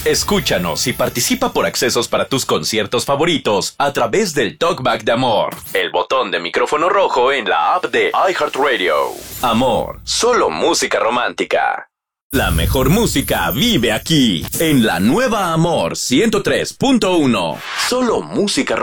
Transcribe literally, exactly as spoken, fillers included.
Escúchanos y participa por accesos para tus conciertos favoritos a través del Talkback de Amor, el botón de micrófono rojo en la app de iHeartRadio. Amor, solo música romántica. La mejor música vive aquí, en la nueva Amor ciento tres punto uno. Solo música romántica.